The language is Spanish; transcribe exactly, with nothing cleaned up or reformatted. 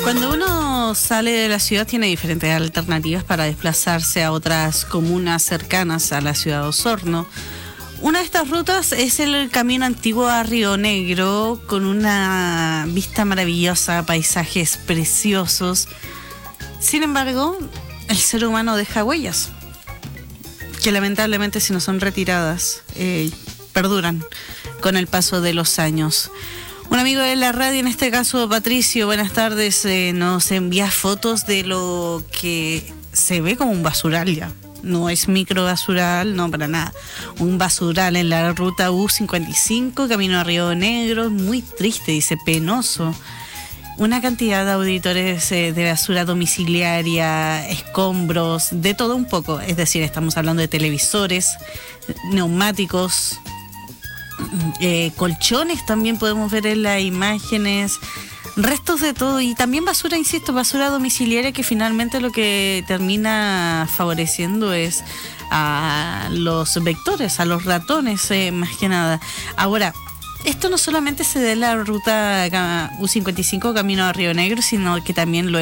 Cuando uno sale de la ciudad tiene diferentes alternativas para desplazarse a otras comunas cercanas a la ciudad de Osorno. Una de estas rutas es el camino antiguo a Río Negro, con una vista maravillosa, paisajes preciosos. Sin embargo, el ser humano deja huellas, que lamentablemente, si no son retiradas, eh, perduran con el paso de los años. Un amigo de la radio, en este caso Patricio, buenas tardes, eh, nos envía fotos de lo que se ve como un basural ya. No es micro basural, no, para nada. Un basural en la ruta U cincuenta y cinco, camino a Río Negro, muy triste, dice, penoso. Una cantidad de auditores eh, de basura domiciliaria, escombros, de todo un poco. Es decir, estamos hablando de televisores, neumáticos, eh, colchones también podemos ver en las imágenes, restos de todo, y también basura, insisto, basura domiciliaria, que finalmente lo que termina favoreciendo es a los vectores, a los ratones, eh, más que nada. Ahora, esto no solamente se da en la ruta U cincuenta y cinco camino a Río Negro, sino que también lo